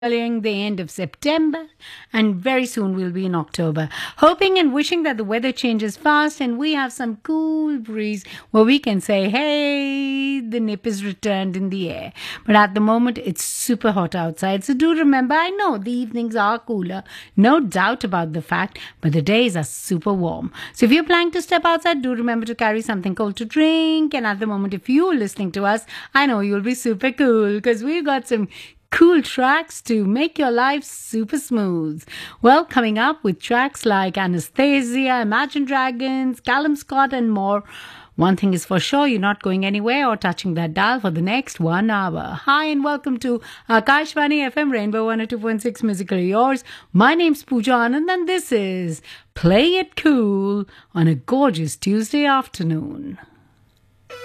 the end of September, and very soon we'll be in October. Hoping and wishing that the weather changes fast and we have some cool breeze where we can say, hey, the nip is returned in the air. But at the moment, it's super hot outside. So do remember, I know the evenings are cooler, no doubt about the fact, but the days are super warm. So if you're planning to step outside, do remember to carry something cold to drink. And at the moment, if you're listening to us, I know you'll be super cool because we've got some cool tracks to make your life super smooth. Well, coming up with tracks like Anesthesia, Imagine Dragons, Callum Scott and more. One thing is for sure, you're not going anywhere or touching that dial for the next 1 hour. Hi and welcome to Akashvani FM Rainbow 102.6 Musically Yours. My name's Pooja Anand and this is Play It Cool on a gorgeous Tuesday afternoon.